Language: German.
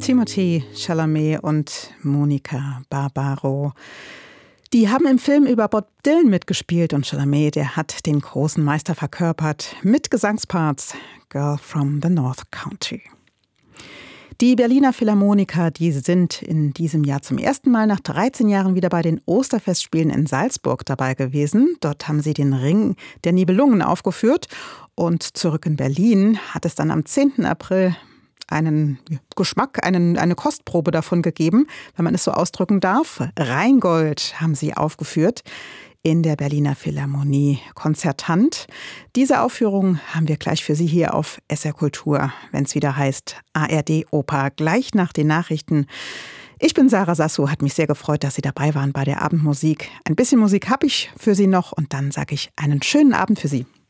Timothée Chalamet und Monica Barbaro. Die haben im Film über Bob Dylan mitgespielt und Chalamet, der hat den großen Meister verkörpert mit Gesangsparts Girl from the North Country. Die Berliner Philharmoniker, die sind in diesem Jahr zum ersten Mal nach 13 Jahren wieder bei den Osterfestspielen in Salzburg dabei gewesen. Dort haben sie den Ring der Nibelungen aufgeführt und zurück in Berlin hat es dann am 10. April einen Geschmack, eine Kostprobe davon gegeben, wenn man es so ausdrücken darf. Rheingold haben sie aufgeführt in der Berliner Philharmonie Konzertant. Diese Aufführung haben wir gleich für Sie hier auf SR Kultur, wenn es wieder heißt ARD Oper, gleich nach den Nachrichten. Ich bin Sarah Sasso, hat mich sehr gefreut, dass Sie dabei waren bei der Abendmusik. Ein bisschen Musik habe ich für Sie noch und dann sage ich einen schönen Abend für Sie.